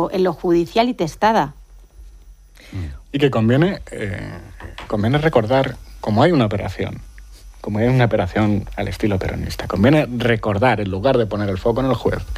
lo judicial y testada. Y que conviene recordar, como hay una operación al estilo peronista, conviene recordar, en lugar de poner el foco en el juez,